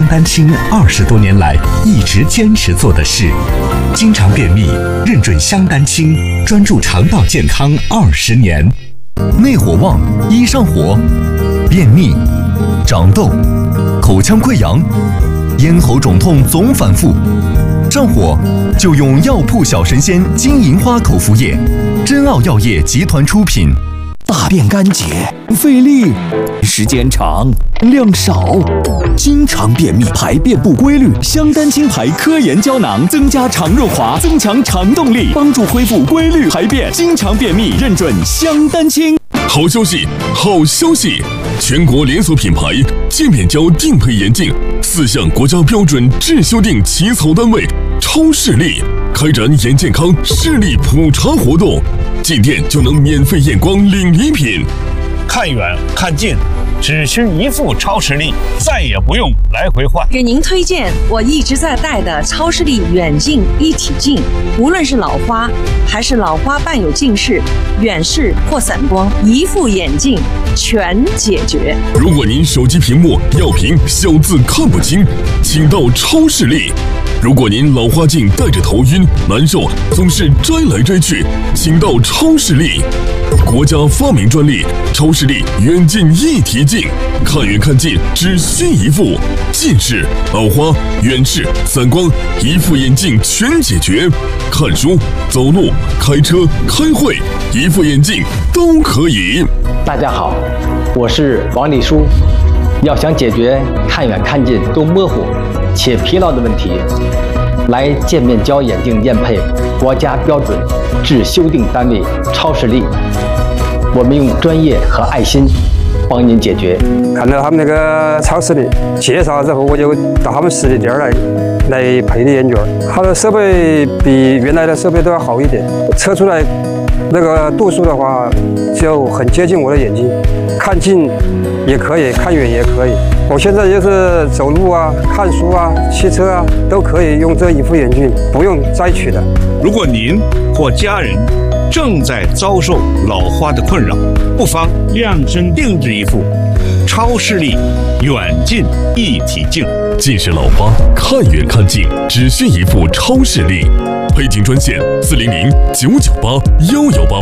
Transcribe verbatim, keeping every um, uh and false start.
丹青二十多年来一直坚持做的事。经常便秘，认准香丹青，专注肠道健康二十年。 内火旺，一上火，便秘、长痘、口腔溃疡、咽喉肿痛总反复，上火就用药铺小神仙金银花口服液，真奥药业集团出品。 大便干结，费力，时间长，量少，经常便秘，排便不规律。香丹青牌科研胶囊增加肠润滑，增强肠动力，帮助恢复规律排便。经常便秘，认准香丹青。 好消息，好消息！全国连锁品牌界面胶定配眼镜四项国家标准质修订起草单位超视力开展眼健康视力普查活动，进店就能免费验光领礼品。 看远看近，只需一副超视力，再也不用来回换。 给您推荐我一直在戴的超视力远近一体镜，无论是老花还是老花伴有近视、远视或散光，一副眼镜全解决。 如果您手机屏幕要屏小字看不清，请到超视力。如果您老花镜戴着头晕难受，总是摘来摘去，请到超视力。国家发明专利超视力远近一体镜，看远看近只需一副，近视、老花、远视、散光，一副眼镜全解决。看书、走路、开车、开会，一副眼镜都可以。 大家好，我是王立书。要想解决看远看近都模糊且疲劳的问题，来界面胶眼镜验配国家标准质修订单位超视力，我们用专业和爱心帮您解决。 看到他们那个超视力介绍之后，我就到他们实体店来来配的眼镜，它的设备比原来的设备都要好一点，测出来那个度数的话就很接近我的眼睛，看近也可以，看远也可以。我现在就是走路啊、看书啊、骑车啊，都可以用这一副眼镜，不用摘取的。 如果您或家人正在遭受老花的困扰，不妨量身定制一副超视力远近一体镜。 近视老花看远看近只需一副超视力，配镜专线四零零九九八幺幺八。